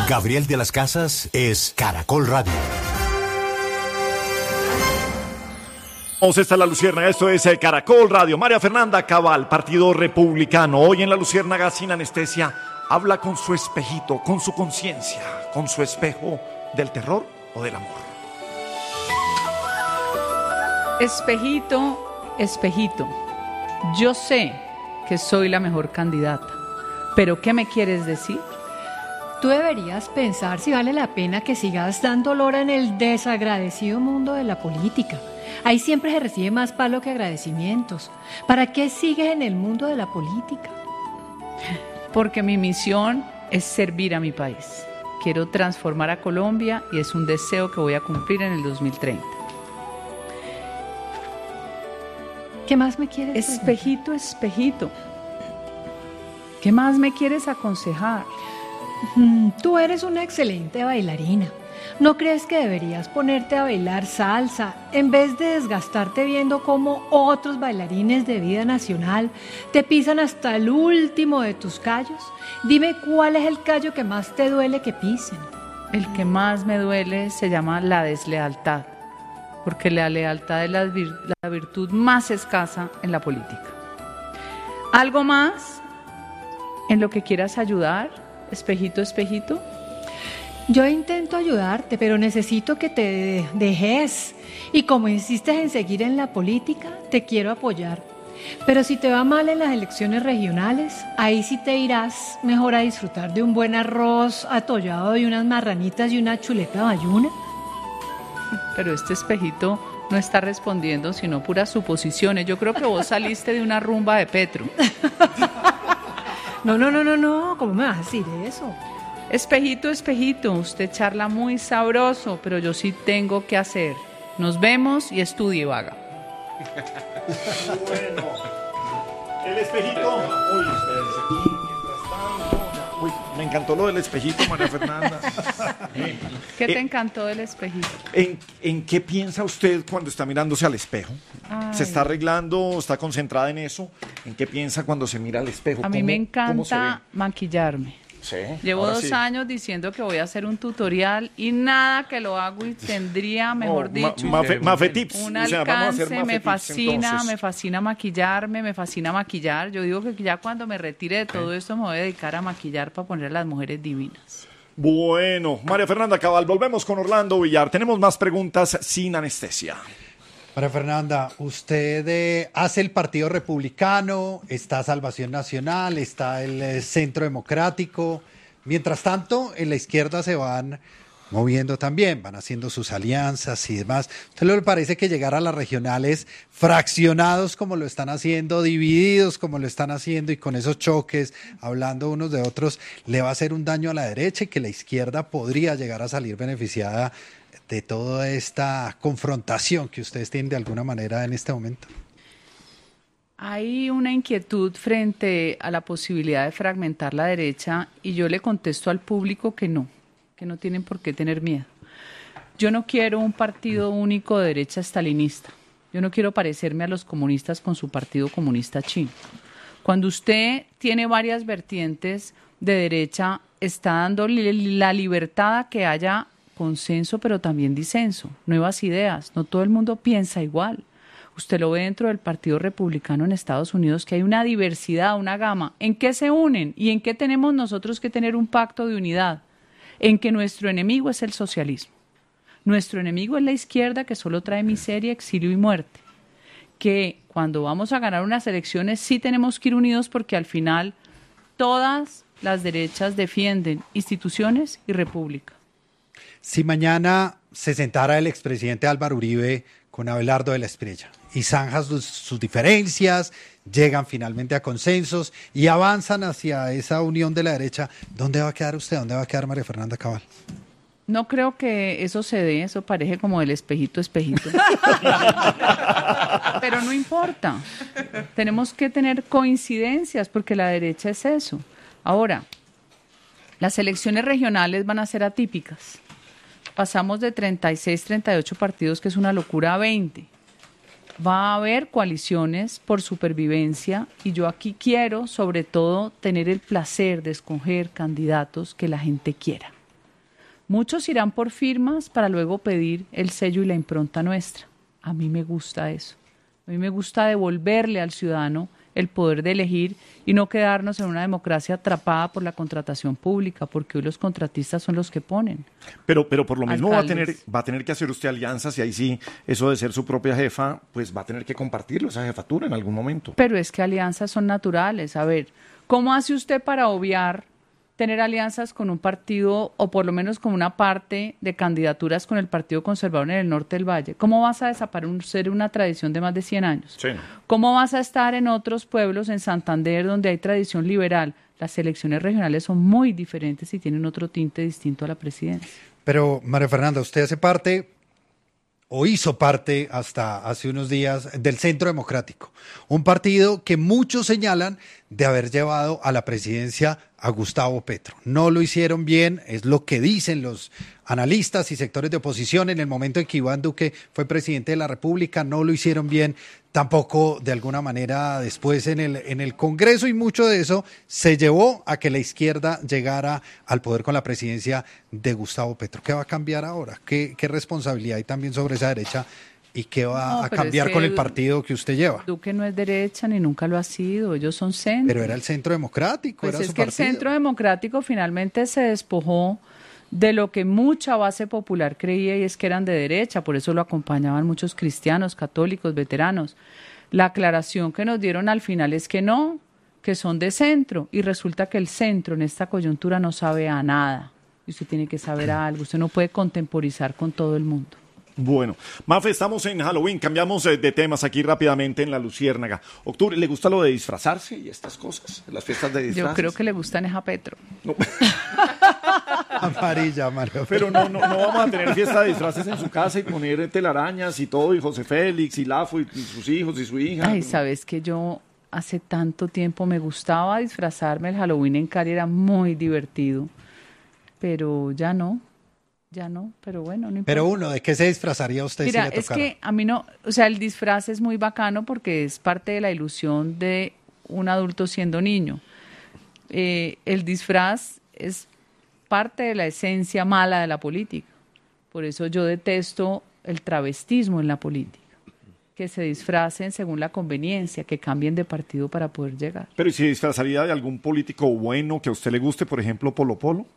Gabriel de las Casas es Caracol Radio. Esta es La Luciérnaga, esto es Caracol Radio. María Fernanda Cabal, Partido Republicano. Hoy en La Luciérnaga, sin anestesia, habla con su espejito, con su conciencia, con su espejo del terror o del amor. Espejito, espejito, yo sé que soy la mejor candidata, pero ¿qué me quieres decir? Tú deberías pensar si vale la pena que sigas dando lora en el desagradecido mundo de la política. Ahí siempre se recibe más palo que agradecimientos. ¿Para qué sigues en el mundo de la política? Porque mi misión es servir a mi país. Quiero transformar a Colombia y es un deseo que voy a cumplir en el 2030. ¿Qué más me quieres decir? Espejito, espejito, ¿qué más me quieres aconsejar? Tú eres una excelente bailarina. ¿No crees que deberías ponerte a bailar salsa en vez de desgastarte viendo cómo otros bailarines de vida nacional te pisan hasta el último de tus callos? Dime cuál es el callo que más te duele que pisen. El que más me duele se llama la deslealtad, porque la lealtad es la virtud más escasa en la política. ¿Algo más en lo que quieras ayudar, espejito, espejito? Yo intento ayudarte, pero necesito que te dejes. Y como insistes en seguir en la política, te quiero apoyar. Pero si te va mal en las elecciones regionales, ahí sí te irás mejor a disfrutar de un buen arroz atollado de unas marranitas y una chuleta bayuna. Pero este espejito no está respondiendo, sino puras suposiciones. Yo creo que vos saliste de una rumba de Petro. No, ¿cómo me vas a decir eso? Espejito, espejito, usted charla muy sabroso, pero yo sí tengo que hacer. Nos vemos y estudie, vaga. Bueno, el espejito. Uy, espérense aquí, mientras tanto. Uy, me encantó lo del espejito, María Fernanda. ¿Qué te encantó del espejito? ¿En qué piensa usted cuando está mirándose al espejo? Ay. ¿Se está arreglando? ¿Está concentrada en eso? ¿En qué piensa cuando se mira al espejo? A mí me encanta maquillarme. Sí, Llevo 2 años diciendo que voy a hacer un tutorial y nada que lo hago y tendría, mejor dicho, Mafe Tips. un O sea, vamos a hacer alcance. Mafe Me Tips, fascina, entonces. me fascina maquillarme, me fascina maquillar. Yo digo que ya cuando me retire de todo esto me voy a dedicar a maquillar para poner a las mujeres divinas. Bueno, María Fernanda Cabal, volvemos con Orlando Villar. Tenemos más preguntas sin anestesia. María Fernanda, usted hace el Partido Republicano, está Salvación Nacional, está el Centro Democrático. Mientras tanto, en la izquierda se van moviendo también, van haciendo sus alianzas y demás. ¿A usted le parece que llegar a las regionales fraccionados como lo están haciendo, divididos como lo están haciendo y con esos choques, hablando unos de otros, le va a hacer un daño a la derecha y que la izquierda podría llegar a salir beneficiada de toda esta confrontación que ustedes tienen de alguna manera en este momento? Hay una inquietud frente a la posibilidad de fragmentar la derecha y yo le contesto al público que no tienen por qué tener miedo. Yo no quiero un partido único de derecha estalinista. Yo no quiero parecerme a los comunistas con su partido comunista chino. Cuando usted tiene varias vertientes de derecha, está dando la libertad a que haya consenso, pero también disenso, nuevas ideas. No todo el mundo piensa igual. Usted lo ve dentro del Partido Republicano en Estados Unidos, que hay una diversidad, una gama. ¿En qué se unen y en qué tenemos nosotros que tener un pacto de unidad? En que nuestro enemigo es el socialismo. Nuestro enemigo es la izquierda, que solo trae miseria, exilio y muerte. Que cuando vamos a ganar unas elecciones sí tenemos que ir unidos, porque al final todas las derechas defienden instituciones y república. Si mañana se sentara el expresidente Álvaro Uribe con Abelardo de la Espriella y zanjan sus diferencias, llegan finalmente a consensos y avanzan hacia esa unión de la derecha, ¿dónde va a quedar usted? ¿Dónde va a quedar María Fernanda Cabal? No creo que eso se dé, eso parece como el espejito, espejito. Pero no importa, tenemos que tener coincidencias porque la derecha es eso. Ahora, las elecciones regionales van a ser atípicas. Pasamos de 36, 38 partidos, que es una locura, a 20. Va a haber coaliciones por supervivencia y yo aquí quiero, sobre todo, tener el placer de escoger candidatos que la gente quiera. Muchos irán por firmas para luego pedir el sello y la impronta nuestra. A mí me gusta eso. A mí me gusta devolverle al ciudadano el poder de elegir y no quedarnos en una democracia atrapada por la contratación pública, porque hoy los contratistas son los que ponen. Pero por lo mismo alcaldes. va a tener que hacer usted alianzas y ahí sí, eso de ser su propia jefa, pues va a tener que compartirlo, esa jefatura en algún momento. Pero es que alianzas son naturales. A ver, ¿cómo hace usted para obviar tener alianzas con un partido o por lo menos con una parte de candidaturas con el Partido Conservador en el norte del Valle? ¿Cómo vas a desaparecer una tradición de más de 100 años? Sí. ¿Cómo vas a estar en otros pueblos, en Santander, donde hay tradición liberal? Las elecciones regionales son muy diferentes y tienen otro tinte distinto a la presidencia. Pero, María Fernanda, usted hace parte o hizo parte hasta hace unos días del Centro Democrático, un partido que muchos señalan de haber llevado a la presidencia a Gustavo Petro. No lo hicieron bien, es lo que dicen los analistas y sectores de oposición. En el momento en que Iván Duque fue presidente de la República, no lo hicieron bien, tampoco de alguna manera después en el Congreso, y mucho de eso se llevó a que la izquierda llegara al poder con la presidencia de Gustavo Petro. ¿Qué va a cambiar ahora? ¿Qué responsabilidad hay también sobre esa derecha? ¿Y qué va a cambiar con el partido que usted lleva? Duque no es derecha ni nunca lo ha sido, ellos son centro. Pero era el Centro Democrático, Pues era es su que partido. el Centro Democrático finalmente se despojó de lo que mucha base popular creía, y es que eran de derecha, por eso lo acompañaban muchos cristianos, católicos, veteranos. La aclaración que nos dieron al final es que no, que son de centro, y resulta que el centro en esta coyuntura no sabe a nada, y usted tiene que saber algo, usted no puede contemporizar con todo el mundo. Bueno, Mafe, estamos en Halloween, cambiamos de temas aquí rápidamente en La Luciérnaga. Octubre, ¿le gusta lo de disfrazarse y estas cosas? Las fiestas de disfraces. Yo creo que le gustan es a Petro. No. Amarilla, María. Pero no vamos a tener fiesta de disfraces en su casa y poner telarañas y todo, y José Félix, y Lafo, y sus hijos, y su hija. Ay, ¿sabes que yo hace tanto tiempo me gustaba disfrazarme? El Halloween en Cali era muy divertido, pero ya no, pero bueno, no importa. Pero uno, ¿de qué se disfrazaría usted? Mira, si le es tocara? que a mí no, o sea, el disfraz es muy bacano porque es parte de la ilusión de un adulto siendo niño. El disfraz es parte de la esencia mala de la política. Por eso yo detesto el travestismo en la política. Que se disfracen según la conveniencia, que cambien de partido para poder llegar. Pero ¿y si disfrazaría de algún político bueno que a usted le guste, por ejemplo, Polo Polo?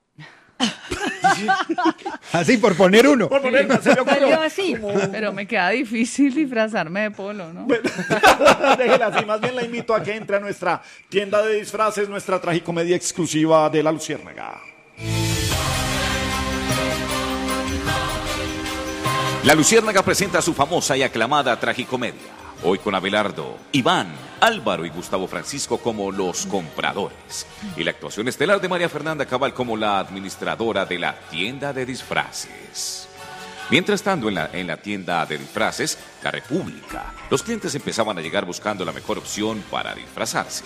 Así, por poner uno. Por poner, se me ocurrió. Salió así. Pero me queda difícil disfrazarme de polo, ¿no? Déjela así, más bien la invito a que entre a nuestra tienda de disfraces, nuestra tragicomedia exclusiva de La Luciérnaga. La Luciérnaga presenta su famosa y aclamada tragicomedia. Hoy con Abelardo, Iván, Álvaro y Gustavo Francisco como los compradores. Y la actuación estelar de María Fernanda Cabal como la administradora de la tienda de disfraces. Mientras tanto, en la tienda de disfraces, La República, los clientes empezaban a llegar buscando la mejor opción para disfrazarse.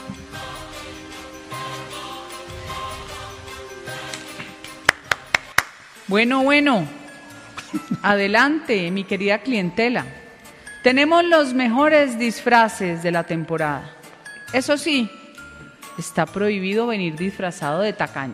Bueno. Adelante, mi querida clientela. Tenemos los mejores disfraces de la temporada. Eso sí, está prohibido venir disfrazado de tacaño.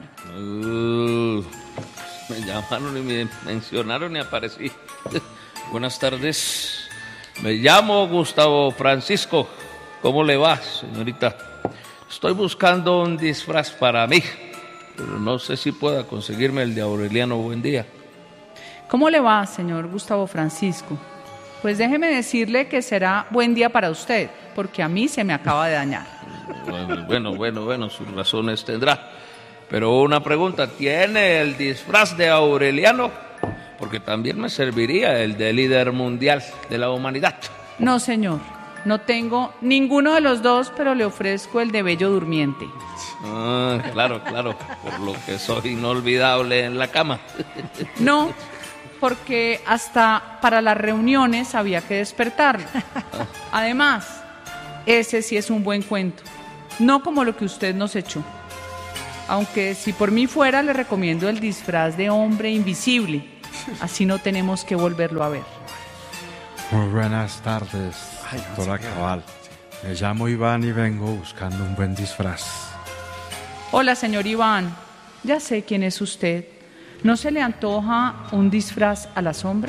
Me llamaron y me mencionaron y aparecí. Buenas tardes. Me llamo Gustavo Francisco. ¿Cómo le va, señorita? Estoy buscando un disfraz para mí, pero no sé si pueda conseguirme el de Aureliano Buendía. ¿Cómo le va, señor Gustavo Francisco? Pues déjeme decirle que será buen día para usted, porque a mí se me acaba de dañar. Bueno, sus razones tendrá. Pero una pregunta, ¿tiene el disfraz de Aureliano? Porque también me serviría el de líder mundial de la humanidad. No, señor, no tengo ninguno de los dos, pero le ofrezco el de Bello Durmiente. Ah, claro, por lo que soy inolvidable en la cama. No, porque hasta para las reuniones había que despertarlo. Además, ese sí es un buen cuento, no como lo que usted nos echó. Aunque si por mí fuera, le recomiendo el disfraz de hombre invisible. Así no tenemos que volverlo a ver. Muy buenas tardes, doctora Cabal. Me llamo Iván y vengo buscando un buen disfraz. Hola, señor Iván. Ya sé quién es usted. ¿No se le antoja un disfraz a la sombra?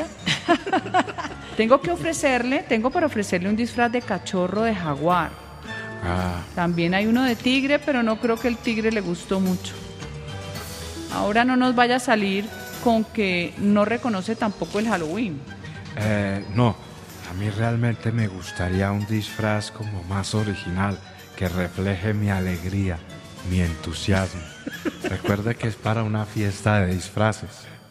Tengo para ofrecerle un disfraz de cachorro de jaguar. También hay uno de tigre, pero no creo que el tigre le gustó mucho. Ahora no nos vaya a salir con que no reconoce tampoco el Halloween. No, a mí realmente me gustaría un disfraz como más original, que refleje mi alegría, mi entusiasmo. Recuerde que es para una fiesta de disfraces.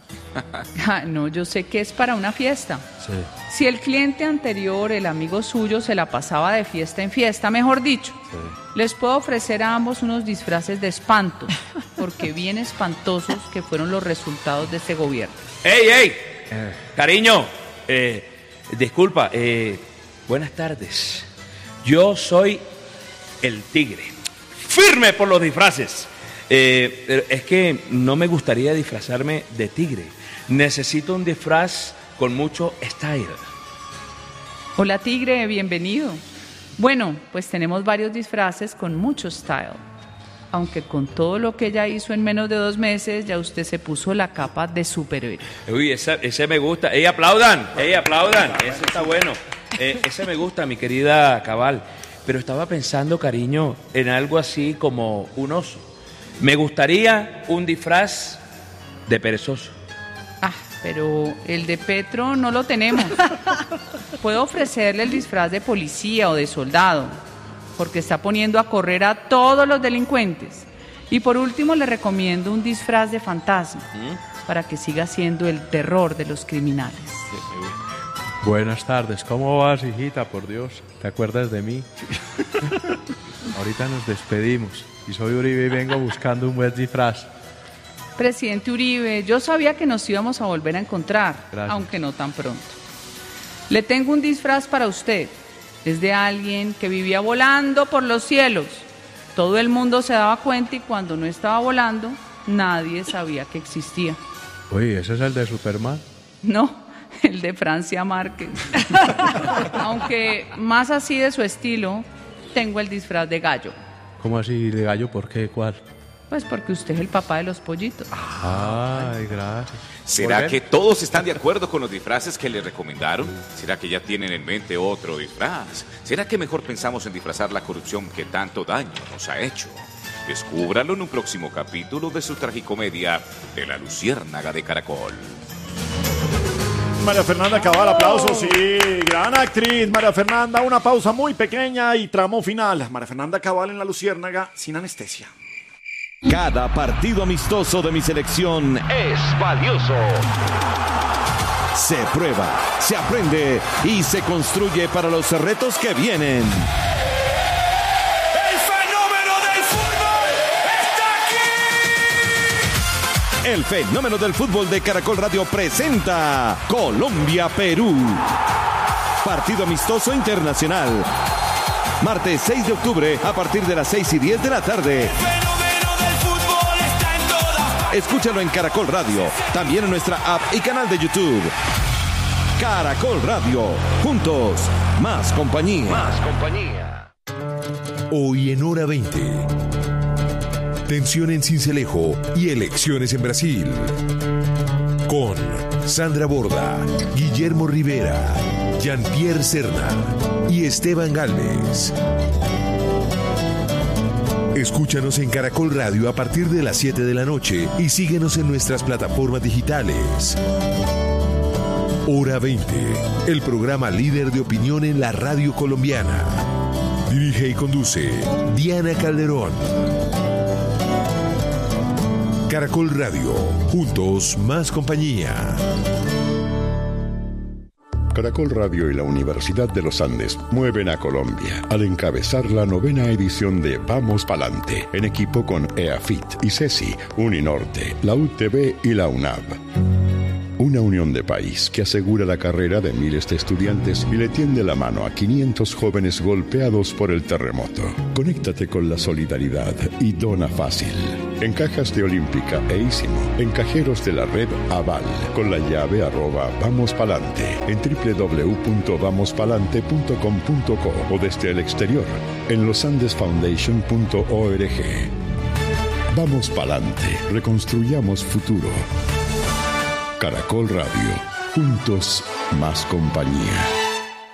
No, yo sé que es para una fiesta. Sí. Si el cliente anterior, el amigo suyo, se la pasaba de fiesta en fiesta, mejor dicho, Sí. les puedo ofrecer a ambos unos disfraces de espanto, porque bien espantosos que fueron los resultados de este gobierno. ¡Ey! Cariño, disculpa, buenas tardes. Yo soy el tigre. ¡Firme por los disfraces! Es que no me gustaría disfrazarme de tigre. Necesito un disfraz con mucho style. Hola tigre, bienvenido. Bueno, pues tenemos varios disfraces con mucho style. Aunque con todo lo que ella hizo en menos de 2 meses, ya usted se puso la capa de superhéroe. Uy, ese me gusta. ¡Ey, aplaudan! Ese está bueno. Ese me gusta, mi querida Cabal. Pero estaba pensando, cariño, en algo así como un oso. Me gustaría un disfraz de perezoso. Pero el de Petro no lo tenemos. Puedo ofrecerle el disfraz de policía o de soldado, porque está poniendo a correr a todos los delincuentes. Y por último le recomiendo un disfraz de fantasma, para que siga siendo el terror de los criminales. Buenas tardes, ¿cómo vas, hijita? Por Dios, ¿te acuerdas de mí? Ahorita nos despedimos y soy Uribe y vengo buscando un buen disfraz. Presidente Uribe, yo sabía que nos íbamos a volver a encontrar, Gracias. aunque no tan pronto. Le tengo un disfraz para usted. Es de alguien que vivía volando por los cielos. Todo el mundo se daba cuenta y cuando no estaba volando, nadie sabía que existía. Oye, ¿ese es el de Superman? No, el de Francia Márquez. Aunque más así de su estilo, tengo el disfraz de gallo. ¿Cómo así de gallo? ¿Por qué? ¿Cuál? Pues porque usted es el papá de los pollitos. Ay, gracias. ¿Será que todos están de acuerdo con los disfraces que le recomendaron? ¿Será que ya tienen en mente otro disfraz? ¿Será que mejor pensamos en disfrazar la corrupción que tanto daño nos ha hecho? Descúbralo en un próximo capítulo de su tragicomedia de La Luciérnaga de Caracol. María Fernanda Cabal, aplausos, sí, gran actriz, María Fernanda. Una pausa muy pequeña y tramo final. María Fernanda Cabal en La Luciérnaga sin anestesia. Cada partido amistoso de mi selección es valioso. Se prueba, se aprende y se construye para los retos que vienen. ¡El fenómeno del fútbol está aquí! El fenómeno del fútbol de Caracol Radio presenta Colombia-Perú. Partido amistoso internacional. Martes 6 de octubre a partir de las 6:10 de la tarde. Escúchalo en Caracol Radio, también en nuestra app y canal de YouTube. Caracol Radio, juntos, más compañía. Hoy en Hora 20. Tensión en Sincelejo y elecciones en Brasil. Con Sandra Borda, Guillermo Rivera, Jean-Pierre Serna y Esteban Galvez. Escúchanos en Caracol Radio a partir de las 7 de la noche y síguenos en nuestras plataformas digitales. Hora 20, el programa líder de opinión en la radio colombiana. Dirige y conduce Diana Calderón. Caracol Radio, juntos más compañía. Caracol Radio y la Universidad de los Andes mueven a Colombia al encabezar la 9ª edición de Vamos Palante, en equipo con EAFIT, ICESI, Uninorte, la UTB y la UNAV. Una unión de país que asegura la carrera de miles de estudiantes y le tiende la mano a 500 jóvenes golpeados por el terremoto. Conéctate con la solidaridad y dona fácil. En cajas de Olímpica e Ísimo, en cajeros de la red Aval, con la llave @vamospalante, en www.vamospalante.com.co o desde el exterior, en losandesfoundation.org. Vamos Palante, reconstruyamos futuro. Caracol Radio. Juntos, más compañía.